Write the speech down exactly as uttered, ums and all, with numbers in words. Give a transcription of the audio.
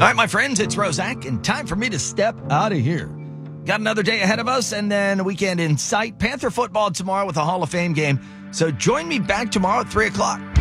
right, my friends, it's Rozak, and time for me to step out of here. Got another day ahead of us, and then a weekend in sight. Panther football tomorrow with a Hall of Fame game. So join me back tomorrow at three o'clock.